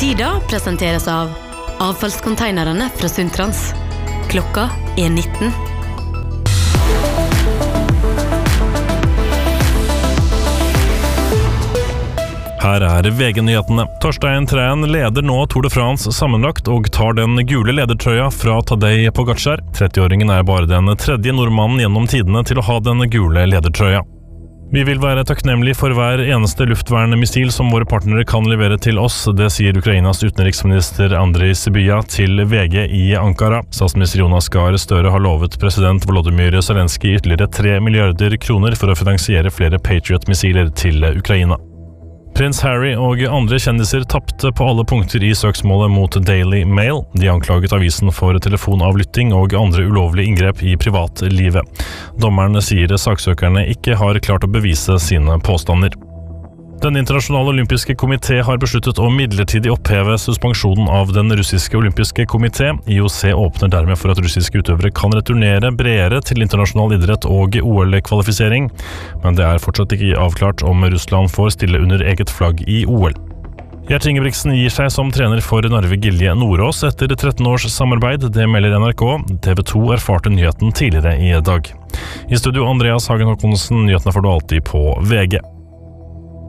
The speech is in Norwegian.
Sida presenteres av avfallskonteinerne fra Sundtrans. Klokka 19. Her VG-nyhetene. Torstein Træn leder nå Tour de France sammenlagt og tar den gule ledertrøya fra Tadej Pogačar. 30-åringen bare den tredje nordmannen gjennom tidene til å ha den gule ledertrøya. Vi vil være takknemlige for hver eneste luftvernmissil som våre partnere kan levere til oss, det sier Ukrainas utenriksminister Andriy Sybiha til VG i Ankara. Statsminister Jonas Gahr Støre har lovet president Volodymyr Zelensky ytterligere 3 milliarder kroner for å finansiere flere Patriot-missiler til Ukraina. Prins Harry og andre kjendiser tappte på alle punkter i søksmålet mot Daily Mail. De anklaget avisen for telefonavlytting og andre ulovlige inngrep i privatlivet. Dommeren sier saksøkerne ikke har klart å bevise sine påstander. Den internasjonale olympiske komité har besluttet å midlertidig oppheve suspensjonen av den russiske olympiske komité. IOC åpner dermed for at russiske utøvere kan returnere bredere til internasjonal idrett og OL-kvalifisering, men det fortsatt ikke avklart om Russland får stille under eget flagg i OL. Gjert Ingebrigtsen gir seg som trener for Narve Gilje Nordås etter 13 års samarbeid, det melder NRK. TV 2 erfarte nyheten tidligere i dag. I studio Andreas Hagen Håkonsen, nyhetene får du alltid på VG.